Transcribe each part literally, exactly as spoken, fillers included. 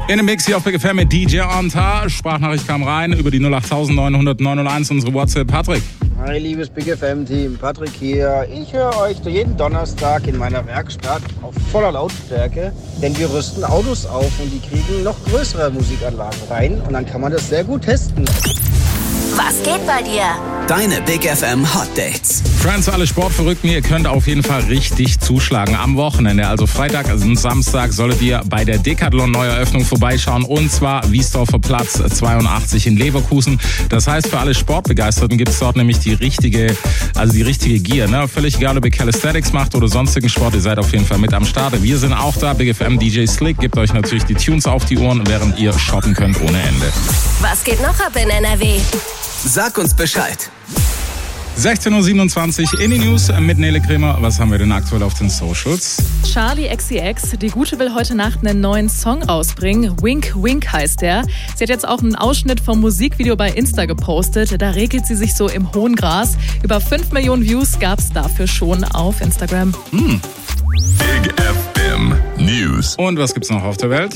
In dem Mix hier auf Big F M mit D J Anta. Sprachnachricht kam rein über die null acht neun null null neun null eins, unsere WhatsApp. Patrick. Hi, liebes Big F M-Team. Patrick hier. Ich höre euch jeden Donnerstag in meiner Werkstatt auf voller Lautstärke, denn wir rüsten Autos auf und die kriegen noch größere Musikanlagen rein und dann kann man das sehr gut testen. Was geht bei dir? Deine Big F M Hot Dates. Friends, alle Sportverrückten, ihr könnt auf jeden Fall richtig zuschlagen am Wochenende. Also Freitag und Samstag solltet ihr bei der Decathlon-Neueröffnung vorbeischauen. Und zwar Wiesdorfer Platz zweiundachtzig in Leverkusen. Das heißt, für alle Sportbegeisterten gibt es dort nämlich die richtige, also die richtige Gear. Ne? Völlig egal, ob ihr Calisthenics macht oder sonstigen Sport, ihr seid auf jeden Fall mit am Start. Wir sind auch da. Big F M D J Slick gibt euch natürlich die Tunes auf die Ohren, während ihr shoppen könnt ohne Ende. Was geht noch ab in N R W? Sag uns Bescheid. sechzehn Uhr siebenundzwanzig in die News mit Nele Kremer. Was haben wir denn aktuell auf den Socials? Charli X C X, die Gute will heute Nacht einen neuen Song rausbringen. Wink Wink heißt der. Sie hat jetzt auch einen Ausschnitt vom Musikvideo bei Insta gepostet. Da regelt sie sich so im hohen Gras. Über fünf Millionen Views gab es dafür schon auf Instagram. Hm. Big F M News. Und was gibt's noch auf der Welt?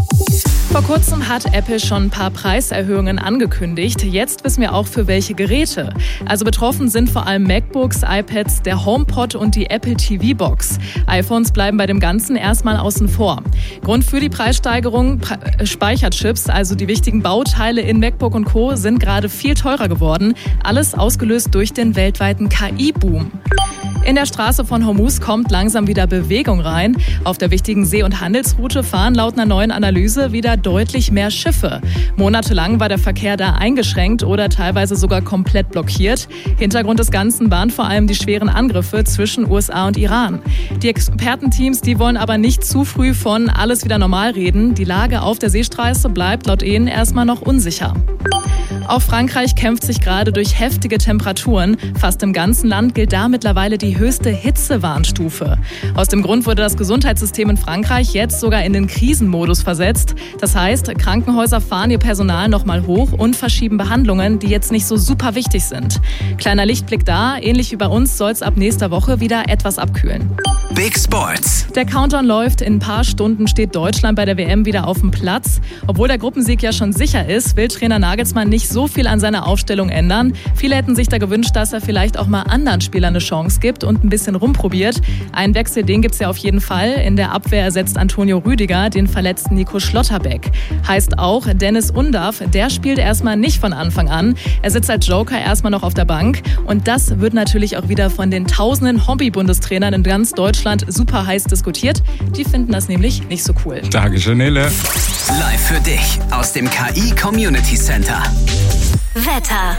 Vor kurzem hat Apple schon ein paar Preiserhöhungen angekündigt. Jetzt wissen wir auch für welche Geräte. Also betroffen sind vor allem MacBooks, iPads, der HomePod und die Apple T V-Box. iPhones bleiben bei dem Ganzen erstmal außen vor. Grund für die Preissteigerung, Pre- Speicherchips, also die wichtigen Bauteile in MacBook und Co. sind gerade viel teurer geworden. Alles ausgelöst durch den weltweiten K I-Boom. In der Straße von Hormuz kommt langsam wieder Bewegung rein. Auf der wichtigen See- und Handelsroute fahren laut einer neuen Analyse wieder deutlich mehr Schiffe. Monatelang war der Verkehr da eingeschränkt oder teilweise sogar komplett blockiert. Hintergrund des Ganzen waren vor allem die schweren Angriffe zwischen U S A und Iran. Die Expertenteams, die wollen aber nicht zu früh von alles wieder normal reden. Die Lage auf der Seestraße bleibt laut ihnen erstmal noch unsicher. Auch Frankreich kämpft sich gerade durch heftige Temperaturen. Fast im ganzen Land gilt da mittlerweile die höchste Hitzewarnstufe. Aus dem Grund wurde das Gesundheitssystem in Frankreich jetzt sogar in den Krisenmodus versetzt. Das heißt, Krankenhäuser fahren ihr Personal nochmal hoch und verschieben Behandlungen, die jetzt nicht so super wichtig sind. Kleiner Lichtblick da, ähnlich wie bei uns soll es ab nächster Woche wieder etwas abkühlen. Big Sports. Der Countdown läuft, in ein paar Stunden steht Deutschland bei der W M wieder auf dem Platz. Obwohl der Gruppensieg ja schon sicher ist, will Trainer Nagelsmann nicht so viel an seiner Aufstellung ändern. Viele hätten sich da gewünscht, dass er vielleicht auch mal anderen Spielern eine Chance gibt und ein bisschen rumprobiert. Einen Wechsel, den gibt's ja auf jeden Fall. In der Abwehr ersetzt Antonio Rüdiger den verletzten Nico Schlotterbeck. Heißt auch, Dennis Undav, der spielt erstmal nicht von Anfang an. Er sitzt als Joker erstmal noch auf der Bank. Und das wird natürlich auch wieder von den tausenden Hobby-Bundestrainern in ganz Deutschland super heiß diskutiert. Die finden das nämlich nicht so cool. Dankeschön, Nele. Live für dich aus dem K I Community Center. Wetter.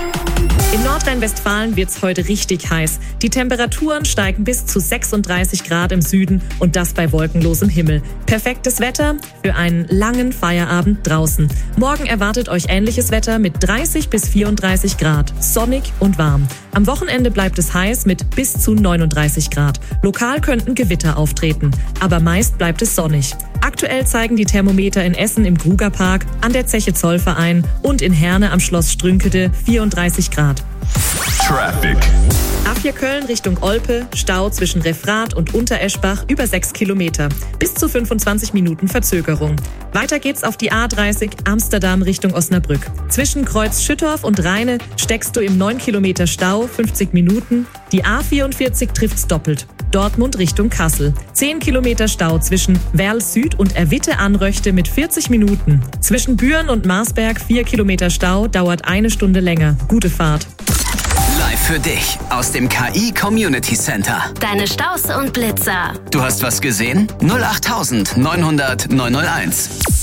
In Nordrhein-Westfalen wird's heute richtig heiß. Die Temperaturen steigen bis zu sechsunddreißig Grad im Süden und das bei wolkenlosem Himmel. Perfektes Wetter für einen langen Feierabend draußen. Morgen erwartet euch ähnliches Wetter mit dreißig bis vierunddreißig Grad. Sonnig und warm. Am Wochenende bleibt es heiß mit bis zu neununddreißig Grad. Lokal könnten Gewitter auftreten, aber meist bleibt es sonnig. Aktuell zeigen die Thermometer in Essen im Grugerpark, an der Zeche Zollverein und in Herne am Schloss Strünkede vierunddreißig Grad. Traffic. A vier Köln Richtung Olpe, Stau zwischen Refrath und Untereschbach über sechs Kilometer. Bis zu fünfundzwanzig Minuten Verzögerung. Weiter geht's auf die A dreißig Amsterdam Richtung Osnabrück. Zwischen Kreuz Schüttorf und Rheine steckst du im neun Kilometer Stau, fünfzig Minuten. Die A vierundvierzig trifft's doppelt. Dortmund Richtung Kassel. zehn Kilometer Stau zwischen Werl Süd und Erwitte Anröchte mit vierzig Minuten. Zwischen Büren und Marsberg vier Kilometer Stau, dauert eine Stunde länger. Gute Fahrt. Live für dich aus dem K I Community Center. Deine Staus und Blitzer. Du hast was gesehen? null acht neun null null neun null eins.